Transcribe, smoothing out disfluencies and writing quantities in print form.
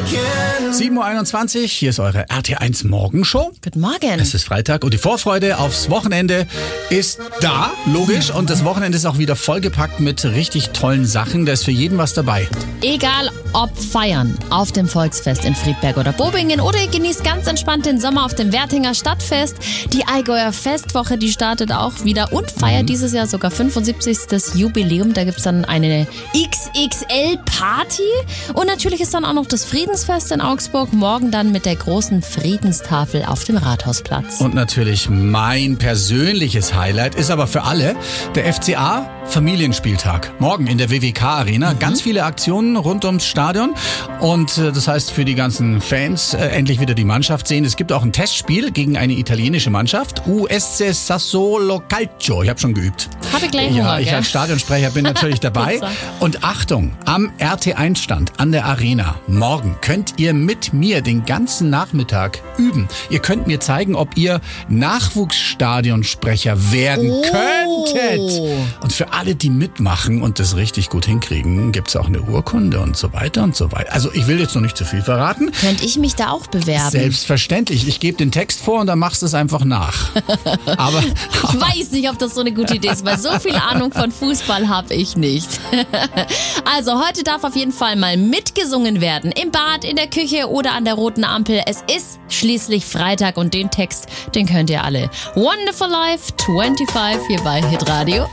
7.21 Uhr, hier ist eure RT1 Morgenshow. Guten Morgen. Es ist Freitag und die Vorfreude aufs Wochenende ist da, logisch. Und das Wochenende ist auch wieder vollgepackt mit richtig tollen Sachen. Da ist für jeden was dabei. Egal ob feiern auf dem Volksfest in Friedberg oder Bobingen oder ihr genießt ganz entspannt den Sommer auf dem Wertinger Stadtfest. Die Allgäuer Festwoche, die startet auch wieder und feiert dieses Jahr sogar 75. Jubiläum. Da gibt es dann eine XXL-Party. Und natürlich ist dann auch noch das Friedensfest in Augsburg. Morgen dann mit der großen Friedenstafel auf dem Rathausplatz. Und natürlich mein persönliches Highlight ist aber für alle der FCA Familienspieltag. Morgen in der WWK Arena. Ganz viele Aktionen rund ums Stadion. Und das heißt für die ganzen Fans endlich wieder die Mannschaft sehen. Es gibt auch ein Testspiel gegen eine italienische Mannschaft. USC Sassuolo Calcio. Ich habe schon geübt. Habe gleich Hunger, Ja, ich gell? als Stadionsprecher bin natürlich dabei. Und Achtung, am RT1-Stand an der Arena morgen könnt ihr mit mir den ganzen Nachmittag üben. Ihr könnt mir zeigen, ob ihr Nachwuchsstadionsprecher werden könntet. Und für alle, die mitmachen und das richtig gut hinkriegen, gibt's auch eine Urkunde und so weiter und so weiter. Also ich will jetzt noch nicht zu viel verraten. Könnte ich mich da auch bewerben? Selbstverständlich. Ich gebe den Text vor und dann machst du es einfach nach. Aber Ich weiß nicht, ob das so eine gute Idee ist, weil so viel Ahnung von Fußball habe ich nicht. Also heute darf auf jeden Fall mal mitgesungen werden. Im Bad, in der Küche oder an der roten Ampel. Es ist schließlich Freitag und den Text, den könnt ihr alle. Wonderful Life 25 hier bei Hitradio.